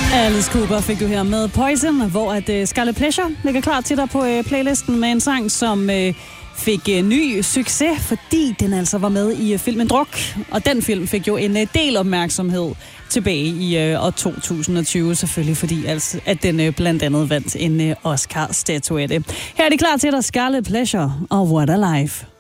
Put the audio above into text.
Alice Cooper fik du her med Poison, hvor at Scarlet Pleasure ligger klar til dig på playlisten med en sang, som fik ny succes, fordi den altså var med i filmen Druk. Og den film fik jo en del opmærksomhed tilbage i år 2020, selvfølgelig fordi altså, at den blandt andet vandt en Oscar-statuette. Her er det klar til dig, Scarlet Pleasure og What a Life.